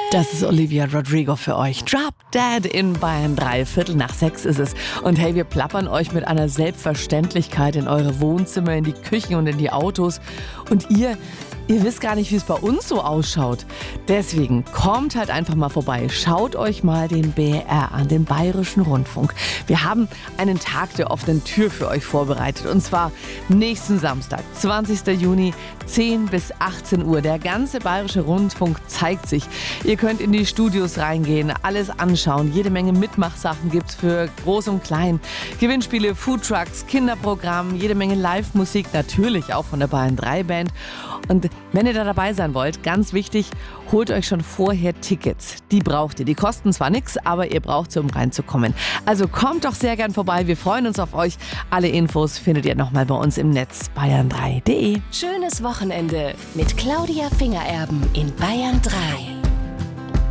Das ist Olivia Rodrigo für euch. Drop Dead in Bayern 3, 5:45 ist es. Und hey, wir plappern euch mit einer Selbstverständlichkeit in eure Wohnzimmer, in die Küchen und in die Autos. Und ihr wisst gar nicht, wie es bei uns so ausschaut. Deswegen kommt halt einfach mal vorbei. Schaut euch mal den BR an, den Bayerischen Rundfunk. Wir haben einen Tag der offenen Tür für euch vorbereitet. Und zwar nächsten Samstag, 20. Juni, 10 bis 18 Uhr. Der ganze Bayerische Rundfunk zeigt sich. Ihr könnt in die Studios reingehen, alles anschauen. Jede Menge Mitmachsachen gibt's für Groß und Klein. Gewinnspiele, Foodtrucks, Kinderprogramm, jede Menge Live-Musik, natürlich auch von der Bayern 3 Band. Und wenn ihr da dabei sein wollt, ganz wichtig, holt euch schon vorher Tickets. Die braucht ihr. Die kosten zwar nichts, aber ihr braucht sie, um reinzukommen. Also kommt doch sehr gern vorbei. Wir freuen uns auf euch. Alle Infos findet ihr nochmal bei uns im Netz bayern3.de. Schönes Wochenende mit Claudia Fingererben in Bayern 3.